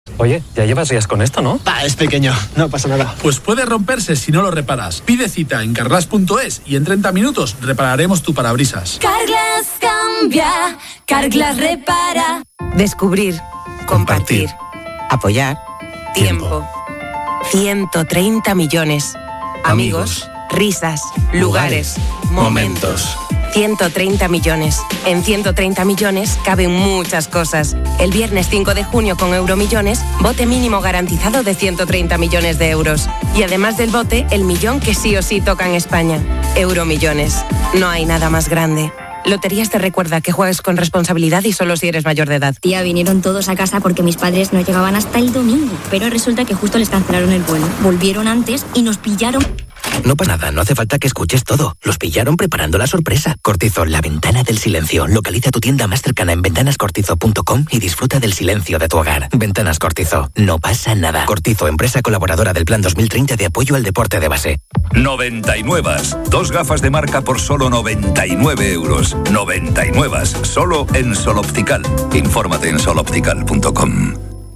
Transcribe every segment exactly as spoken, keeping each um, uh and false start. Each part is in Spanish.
Oye, ya llevas días con esto, ¿no? Va, es pequeño, no pasa nada. Pues puede romperse si no lo reparas. Pide cita en carglass punto es y en treinta minutos repararemos tu parabrisas. Carglass cambia, Carglass repara. Descubrir, compartir, apoyar, tiempo. ciento treinta millones. Amigos, risas, lugares, momentos. ciento treinta millones. En ciento treinta millones caben muchas cosas. El viernes cinco de junio con Euromillones, bote mínimo garantizado de ciento treinta millones de euros. Y además del bote, el millón que sí o sí toca en España. Euromillones. No hay nada más grande. Loterías te recuerda que juegues con responsabilidad y solo si eres mayor de edad. Tía, vinieron todos a casa porque mis padres no llegaban hasta el domingo. Pero resulta que justo les cancelaron el vuelo. Volvieron antes y nos pillaron... No pasa nada, no hace falta que escuches todo. Los pillaron preparando la sorpresa. Cortizo, la ventana del silencio. Localiza tu tienda más cercana en ventanas cortizo punto com y disfruta del silencio de tu hogar. Ventanas Cortizo, no pasa nada. Cortizo, empresa colaboradora del Plan dos mil treinta de apoyo al deporte de base. noventa y nueve. Dos gafas de marca por solo noventa y nueve euros. noventa y nueve. Solo en Sol Optical. Infórmate en sol optical punto com.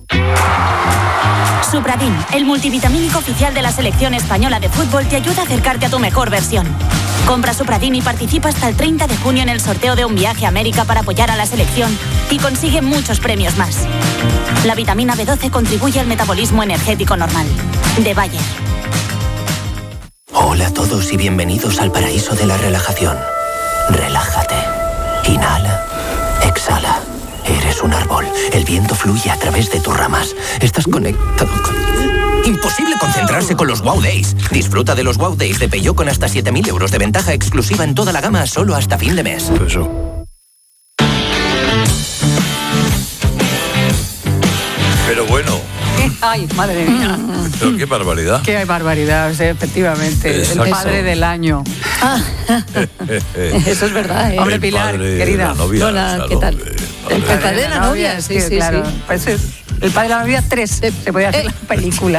Supradin, el multivitamínico oficial de la selección española de fútbol, te ayuda a acercarte a tu mejor versión. Compra Supradin y participa hasta el treinta de junio en el sorteo de un viaje a América para apoyar a la selección y consigue muchos premios más. La vitamina B doce contribuye al metabolismo energético normal. De Bayer. Hola a todos y bienvenidos al paraíso de la relajación. Relájate. Inhala. Exhala. Eres un árbol. El viento fluye a través de tus ramas. Estás conectado con... Imposible concentrarse con los Wow Days. Disfruta de los Wow Days de Peugeot con hasta siete mil euros de ventaja exclusiva en toda la gama solo hasta fin de mes. Eso. Pero bueno... Ay, madre mía. Pero qué barbaridad. Qué barbaridad, sí, efectivamente. Exacto. El padre del año. Ah, eso es verdad, ¿eh? Hombre, El Pilar, padre querida. de la novia, Hola, claro, ¿qué tal? eh, El padre. padre de la novia, sí, sí, claro. sí. Pues es el padre de la novia tres, se podía hacer Eh. la película.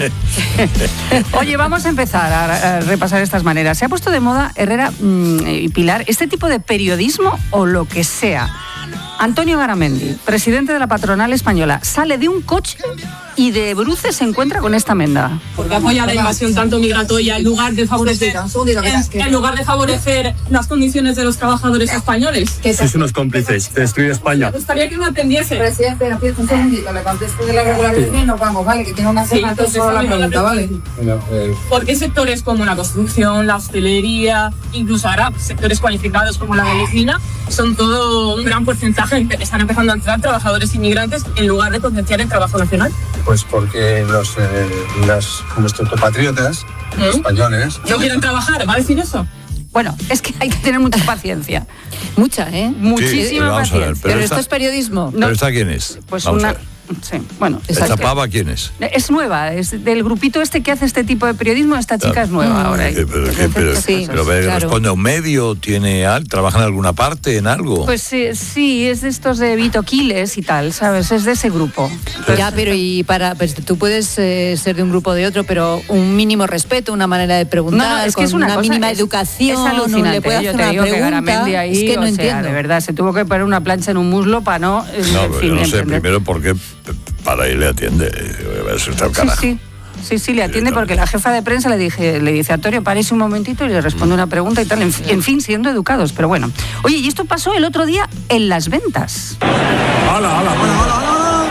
Oye, vamos a empezar a, a repasar estas maneras. Se ha puesto de moda, Herrera mmm, y Pilar, este tipo de periodismo o lo que sea. Antonio Garamendi, presidente de la patronal española, sale de un coche y de bruces se encuentra con esta menda. Porque apoya la invasión tanto migratoria en lugar de favorecer, en, en lugar de favorecer las condiciones de los trabajadores españoles. Sois unos cómplices de destruir España. Me gustaría que me atendiese. Presidente, no pierdas un segundito, le contesto de la regularidad y nos vamos, ¿vale? Que tengo una Sí, cena entonces, solo la a mí me pregunta, la ¿vale? ¿Por qué sectores como la construcción, la hostelería, incluso ahora sectores cualificados como la medicina, son todo un gran porcentaje que están empezando a entrar trabajadores inmigrantes en lugar de potenciar el trabajo nacional? Pues porque los, eh, las, nuestros compatriotas ¿Eh? españoles... ¿No quieren trabajar? ¿Va a decir eso? Bueno, es que hay que tener mucha paciencia. Mucha, ¿eh? Muchísima Sí, vamos a ver, paciencia. pero Pero esta- esto es periodismo. ¿Pero esta quién es? Pues Vamos una... a ver. Sí, bueno. ¿Esta es que- pava quién es? Es nueva, es del grupito este que hace este tipo de periodismo, esta chica es nueva ahora. Eh, pero, ¿qué? pero, Sí, pero ve, claro. responde a un medio, tiene al, trabaja en alguna parte, en algo. Pues sí, sí, es de estos de Vito Quiles y tal, ¿sabes? Es de ese grupo. Ya, pero y para, pues tú puedes eh, ser de un grupo o de otro, pero un mínimo respeto, una manera de preguntar, No, no, es que con es una, cosa, mínima es- educación, es alucinante. le puede Yo hacer te una digo que pregunta, Garamendi ahí, es que no o sea, entiendo. de verdad, se tuvo que poner una plancha en un muslo para no, eh, No, en pero fin, yo no sé, emprender. primero porque para ahí le atiende. Eso está el Sí, carajo. sí. Sí, sí, le atiende porque la jefa de prensa le dije, le dice, Antonio, párese un momentito y le responde una pregunta y tal. En, en fin, siendo educados, pero bueno. Oye, y esto pasó el otro día en Las Ventas. ¡Hala, hala, hala, hala!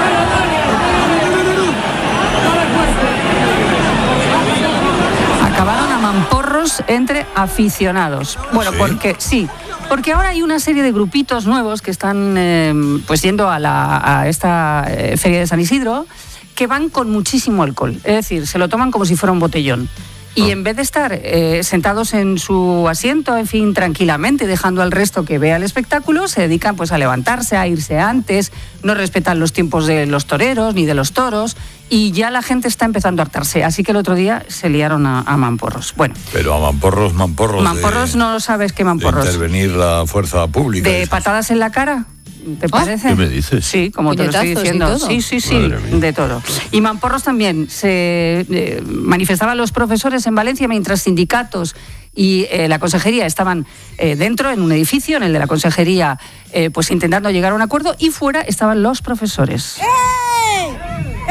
Acabaron a mamporros entre aficionados. Bueno, ¿Sí? porque sí, porque ahora hay una serie de grupitos nuevos que están eh, pues yendo a, la, a esta eh, feria de San Isidro, que van con muchísimo alcohol. Es decir, se lo toman como si fuera un botellón. Y en vez de estar eh, sentados en su asiento, en fin, tranquilamente, dejando al resto que vea el espectáculo, se dedican pues a levantarse, a irse antes, no respetan los tiempos de los toreros ni de los toros, y ya la gente está empezando a hartarse. Así que el otro día se liaron a, a mamporros. Bueno, Pero a mamporros, mamporros. mamporros de, no sabes qué de mamporros. intervenir la fuerza pública. ¿De esas. patadas en la cara? ¿Te Ah, parece? ¿qué me dices? Sí, como te lo estoy Puñetazos y diciendo. todo. Sí, sí, sí, Madre mía. de todo. Y mamporros también. Se eh, manifestaban los profesores en Valencia mientras sindicatos y eh, la consejería estaban eh, dentro, en un edificio, en el de la consejería, eh, pues intentando llegar a un acuerdo, y fuera estaban los profesores.